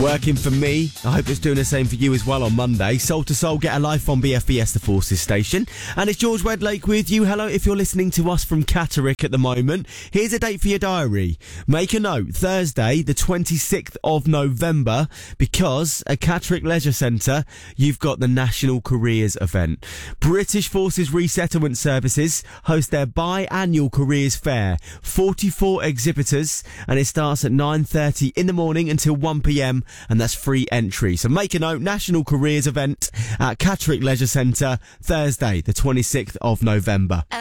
Working for me. I hope it's doing the same for you as well on Monday. Soul to Soul, get a life on BFBS, the Forces station. And it's George Wedlake with you. Hello, if you're listening to us from Catterick at the moment. Here's a date for your diary. Make a note, Thursday, the 26th of November, because at Catterick Leisure Centre, you've got the National Careers event. British Forces Resettlement Services host their biannual careers fair. 44 exhibitors, and it starts at 9:30 in the morning until 1pm, and that's free entry. So make a note, National Careers event at Catterick Leisure Centre, Thursday, the 26th of November.